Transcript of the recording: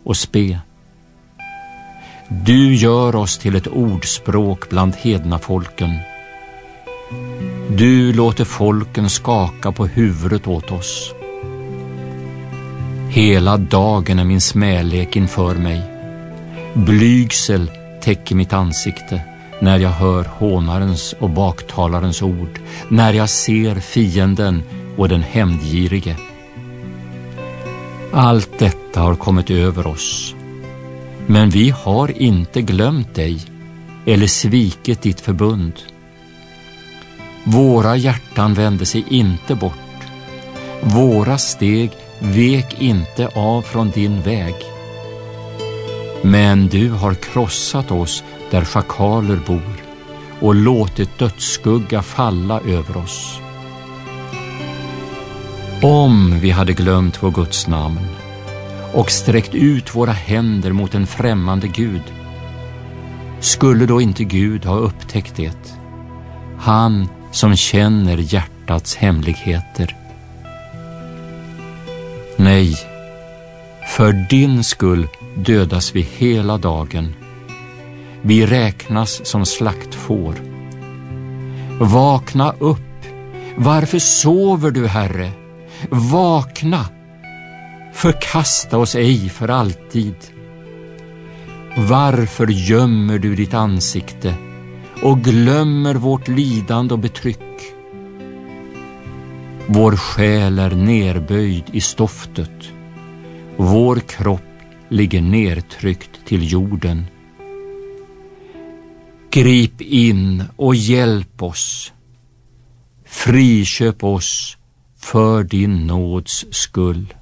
och spe. Du gör oss till ett ordspråk bland hedna folken. Du låter folken skaka på huvudet åt oss. Hela dagen är min smälek inför mig. Blygsel täcker mitt ansikte när jag hör hånarens och baktalarens ord, när jag ser fienden och den hämndgirige. Allt detta har kommit över oss, men vi har inte glömt dig eller svikit ditt förbund. Våra hjärtan vände sig inte bort. Våra steg vek inte av från din väg. Men du har krossat oss där schakaler bor och låtit dödsskugga falla över oss. Om vi hade glömt vår Guds namn och sträckt ut våra händer mot en främmande Gud, skulle då inte Gud ha upptäckt det? Han som känner hjärtats hemligheter. Nej, för din skull dödas vi hela dagen. Vi räknas som slaktfår. Vakna upp. Varför sover du, Herre? Vakna. Förkasta oss ej för alltid. Varför gömmer du ditt ansikte och glömmer vårt lidande och betryck? Vår själ är nerböjd i stoftet. Vår kropp ligger nertryckt till jorden. Grip in och hjälp oss. Friköp oss för din nåds skull.